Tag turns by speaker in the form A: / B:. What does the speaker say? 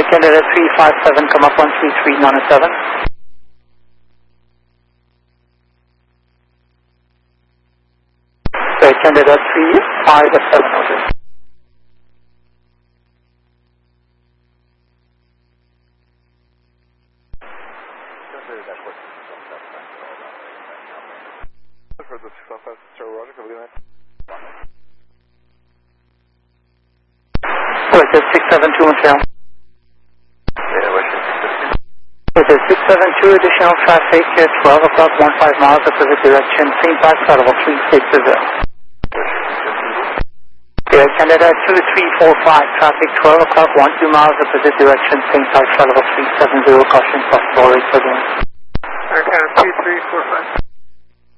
A: Canada 357, come up 13397. Canada 357, over.
B: For the 615, Sir Roger, can we do that?
A: What's it, 672 Montreal?
B: Yeah, what's
A: What's it, 672 additional traffic at 12 o'clock, 15 miles opposite direction, same path, Audible 360. Canada 2345, traffic 12 o'clock, 12 miles opposite direction, same path, Audible 370, caution possible rate for them.
B: Canada 2345.